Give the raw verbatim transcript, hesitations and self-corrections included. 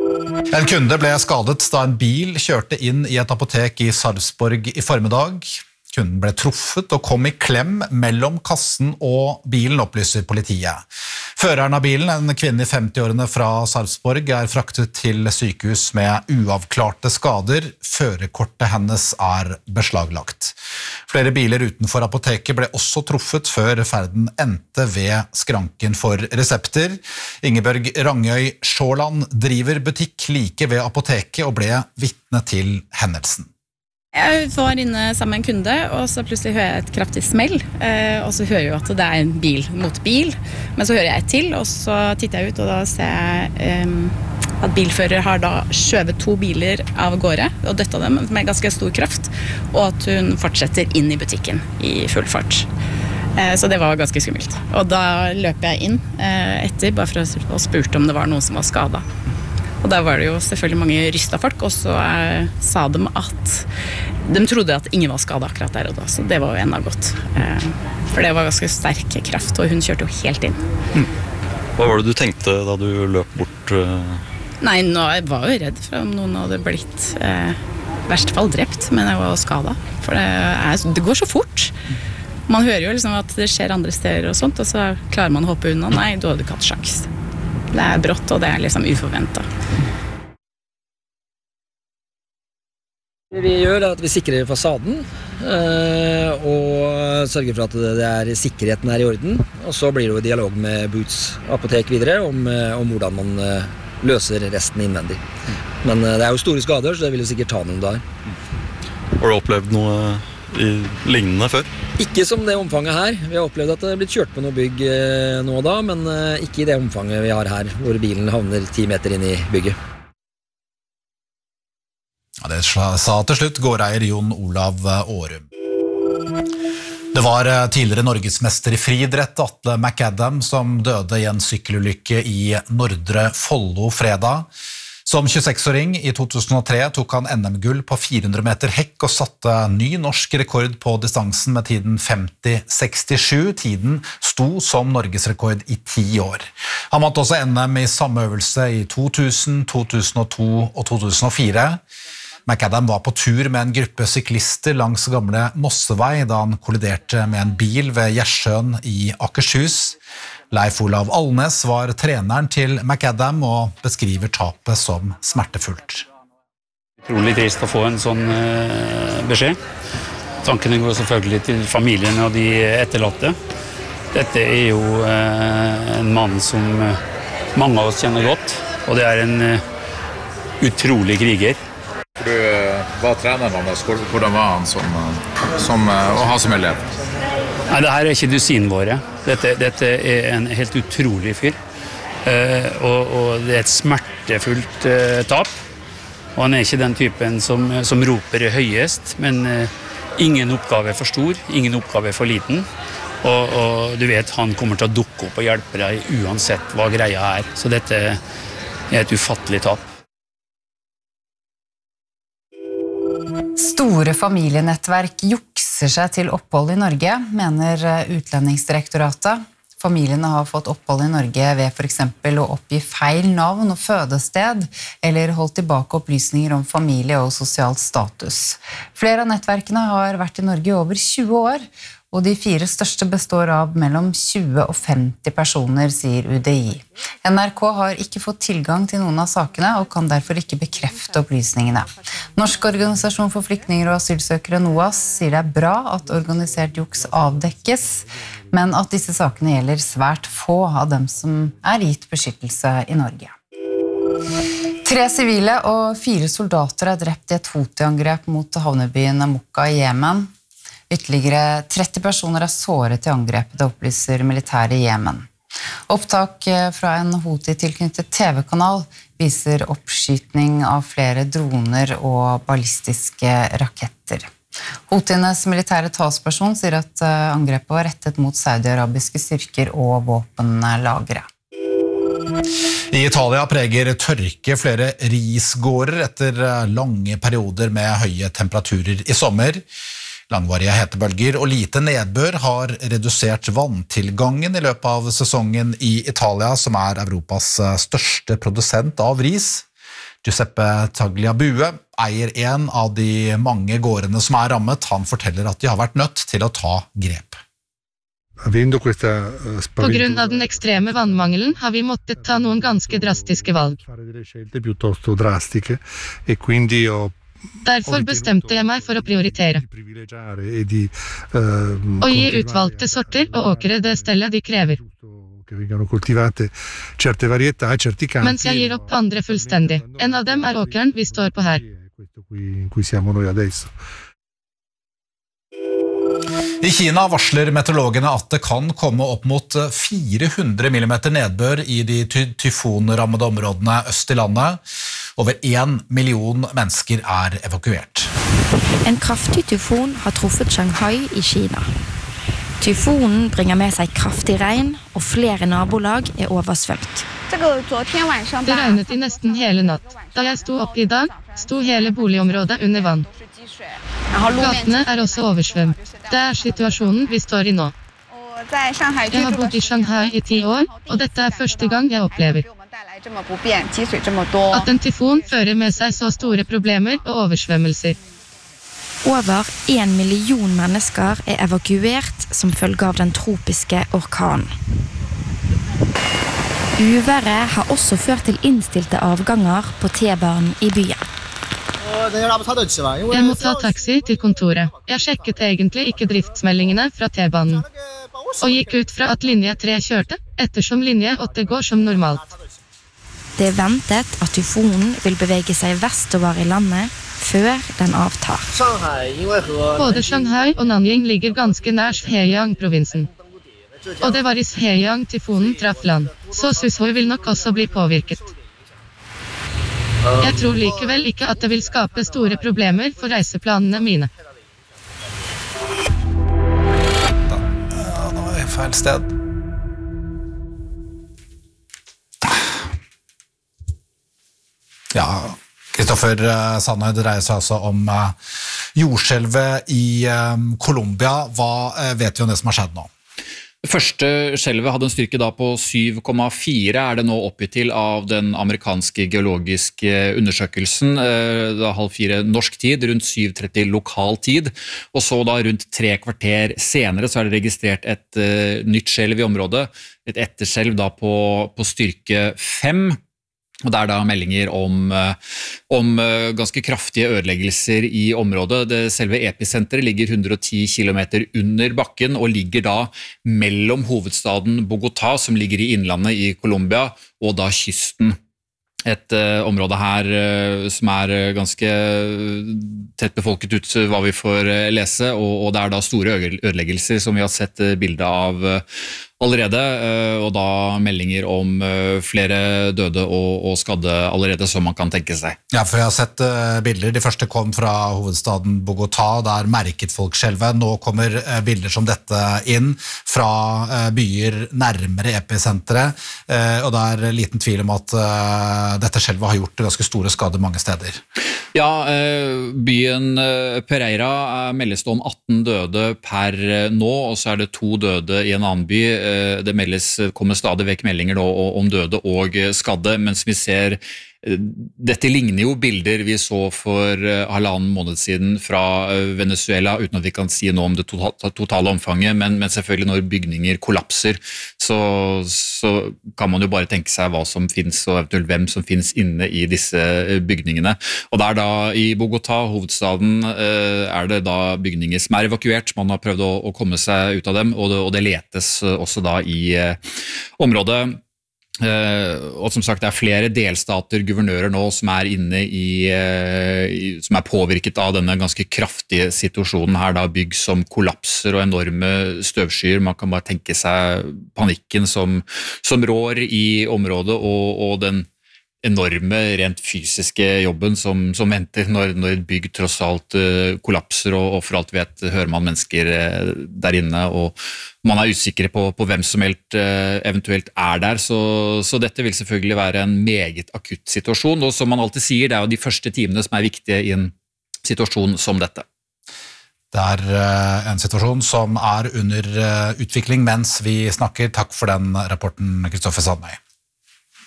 En kunde ble skadet da en bil kjørte inn i et apotek i Sarpsborg i formiddag. Kunden ble truffet og kom i klem mellom kassen og bilen, opplyser politiet. Føreren av bilen, en kvinne i femti-årene fra Sarpsborg, er fraktet til sykehus med uavklarte skader. Førerkortet hennes er beslaglagt. Flere biler utenfor apoteket ble også truffet før ferden endte ved skranken for resepter. Ingebjørg Rangøy Sjåland driver butikk like ved apoteket og ble vitne til hendelsen. Jeg var inne sammen med en kunde, og så plutselig hører jeg et kraftig smell, og så hører jeg jo at det er en bil mot bil, men så hører jeg et til, og så titter jeg ut, og da ser jeg um, at bilfører har da skjøvet to biler av gårde, og døttet dem med ganske stor kraft, og at hun fortsetter inn i butikken i full fart. Så det var ganske skummelt. Og da løper jeg inn etter, bare for å spurte om det var noen som var skadet. Og der var det jo selvfølgelig mange rystet folk, og så eh, sa de at de trodde at ingen var skadet akkurat der og da, så det var jo enda godt. Eh, for det var ganske sterk kraft, og hun kjørte jo helt inn. Mm. Hva var det du tenkte da du løp bort? Uh... Nei, nå jeg var jo redd for om noen hadde blitt eh, i verste fall drept, men jeg var skadet. For det, er, det går så fort. Man hører jo liksom at det skjer andre steder og sånt, og så klarer man å hoppe unna. Nei, du hadde ikke hatt sjans. Det er brått, og det er liksom uforventet. Det vi gjør er at vi sikrer fasaden, og sørger for at det er, sikkerheten er i orden. Og så blir det jo dialog med Boots apotek videre om, om hvordan man løser resten innvendig. Men det er jo store skader, så det vil jo sikkert ta noen dager. Har du opplevd noe i lignende før? Ikke som det omfanget her. Vi har opplevd at det er blitt kjørt på noe bygg eh, nå og da, men eh, ikke i det omfanget vi har her, hvor bilen havner ti meter inn i bygget. Ja, det sa til slutt gårdeier Jon Olav Årum. Det var tidligere norgesmester i friidrett Atle McAdam som døde i en sykkelulykke i Nordre Follo fredag. Som tjueseks-åring i to tusen og tre tok han N M-gull på fire hundre meter hekk og satte ny norsk rekord på distansen med tiden femti sekstisju. Tiden sto som norgesrekord i ti år. Han vant også N M i samme øvelse i to tusen, to tusen og to og to tusen og fire. McAdam var på tur med en gruppe syklister langs gamle Mossevei da han kolliderte med en bil ved Gjersjøen i Akershus. Leif Olav Alnes var treneren til McAdam og beskriver tapet som smertefullt. Utrolig trist å få en sånn uh, beskjed. Tankene går selvfølgelig til familien og de etterlatte. Dette er jo uh, en mann som uh, mange av oss kjenner godt, og det er en uh, utrolig kriger. Du var treneren hans, hvordan var han som, som, å ha som elev? Nei, det her er ikke dusin våre. Dette, dette er en helt utrolig fyr. Uh, og, og det er et smertefullt uh, tap. Og han er ikke den typen som, som roper høyest, men uh, ingen oppgave er for stor, ingen oppgave er for liten. Og, og du vet, han kommer til å dukke opp og hjelpe deg uansett hva greia er. Så dette er et ufattelig tap. Store familienettverk jukser seg til opphold i Norge, mener Utlendingsdirektoratet. Familiene har fått opphold i Norge ved for eksempel å oppgi feil navn og fødested, eller holdt tilbake opplysninger om familie og sosialt status. Flere av nettverkene har vært i Norge i over tjue år, og de fire største består av mellom tjue og femti personer, sier U D I. N R K har ikke fått tilgang til noen av sakene, og kan derfor ikke bekrefte opplysningene. Norsk organisasjon for flyktninger og asylsøkere, NOAS, sier det er bra at organisert juks avdekkes, men at disse sakene gjelder svært få av dem som er gitt beskyttelse i Norge. Tre sivile og fire soldater er drept i et Houthi-angrep mot havnebyen Mokka i Jemen. Ytterligere tretti personer er såret i angrepet, det opplyser militæret i Jemen. Opptak fra en Houthi-tilknyttet T V-kanal viser oppskytning av flere droner og ballistiske raketter. Houthienes militære talsperson sier at angrepet var rettet mot saudi-arabiske styrker og våpenlagre. I Italia preger tørke flere risgårder etter lange perioder med høye temperaturer i sommer. Langvarige hetebølger og lite nedbør har redusert vanntilgangen i løpet av sesongen i Italia, som er Europas største produsent av ris. Giuseppe Tagliabue eier en av de mange gårdene som er rammet. Han forteller at de har vært nødt til å ta grep. På grunn av den ekstreme vannmangelen har vi måttet ta noen ganske drastiske valg. Derfor bestemte jeg meg for å prioritere. Å gi utvalgte sorter og åkre det stellet de krever. Mens jeg gir opp andre fullstendig. En av dem er åkeren vi står på her. I Kina varsler meteorologene at det kan komme opp mot fire hundre millimeter nedbør i de ty tyfonrammede områdene øst i landet. Over en million mennesker er evakuert. En kraftig tyfon har truffet Shanghai i Kina. Tyfonen bringer med seg kraftig regn, og flere nabolag er oversvømt. Det regnet i nesten hele natt. Da jeg sto opp i dag, sto hele boligområdet under vann. Gatene er også oversvømt. Det er situasjonen vi står i nå. Jeg har bodd i Shanghai i ti år, og dette er første gang jeg opplever at en tyfon fører med seg så store problemer og oversvømmelser. Over en million mennesker er evakuert som følge av den tropiske orkanen. Uværet har også ført til innstilte avganger på T-banen i byen. Jeg må ta taxi til kontoret. Jeg sjekket egentlig ikke driftsmeldingene fra T-banen, og gikk ut fra at linje tre kjørte, ettersom linje åtte går som normalt. Det er ventet at tyfonen vil bevege seg vestover i landet før den avtar. Både Shanghai og Nanjing ligger ganske nær Zhejiang-provinsen. Og det var i Zhejiang tyfonen traff land, så Sushoi vil nok også bli påvirket. Jeg tror likevel ikke at det vil skape store problemer for reiseplanene mine. Da, ja, nå er jeg feil sted. Ja, Kristoffer Sandøy, det dreier seg altså om jordskjelvet i Colombia. Hva vet vi om det som har skjedd nå? Det første skjelvet hadde en styrke da på syv komma fire, er det nå oppgitt til av den amerikanske geologiske undersøkelsen, da halv fire norsk tid, rundt syv tretti lokal tid, og så da rundt tre kvarter senere så er det registrert et uh, nytt skjelv i området, et etterskjelv da på, på styrke fem, og det er da meldinger om, om ganske kraftige ødeleggelser i området. Det selve episenteret ligger hundre og ti kilometer under bakken og ligger da mellom hovedstaden Bogotá, som ligger i innlandet i Colombia, og da kysten. Et uh, område her uh, som er uh, ganske tett befolket ut uh, hva vi får uh, lese, og, og det er da store ødeleggelser som vi har sett uh, bilder av uh, allerede, uh, og da meldinger om uh, flere døde og, og skadde allerede, som man kan tenke seg. Ja, for jeg har sett uh, bilder. De første kom fra hovedstaden Bogotá, der merket folk skjelvet. Nå kommer uh, bilder som dette inn fra uh, byer nærmere episenteret, uh, og det er liten tvil om at uh, dette skjelvet har gjort ganske store skader mange steder. Ja, byen Pereira meldes det om atten døde per nå, og så er det to døde i en annen by. Det meldes, kommer stadig vekk meldinger nå om døde og skadde, mens vi ser dette ligner jo bilder vi så for halvannen måned siden fra Venezuela, uten at vi kan si noe om det totale omfanget, men, men selvfølgelig når bygninger kollapser, så, så kan man jo bare tenke seg hva som finnes, og eventuelt hvem som finnes inne i disse bygningene. Og der da i Bogotá, hovedstaden, er det da bygninger som er evakuert, man har prøvd å, å komme seg ut av dem, og det, og det letes også da i området. Uh, og som sagt, det er flere delstater, guvernører nå som er inne i, uh, i som er påvirket av denne ganske kraftige situasjonen her, da bygg som kollapser og enorme støvskyer. Man kan bare tenke seg panikken som, som rår i området, og, og den enorme, rent fysiske jobben som, som venter når, når et bygg tross alt uh, kollapser, og, og for alt vet hører man mennesker uh, der inne, og man er usikre på, på hvem som helt, uh, eventuelt er der, så, så dette vil selvfølgelig være en meget akutt situasjon, og som man alltid sier, det er jo de første timene som er viktige i en situasjon som dette. Det er uh, en situasjon som er under uh, utvikling mens vi snakker. Takk for den rapporten, Kristoffer Sandøy.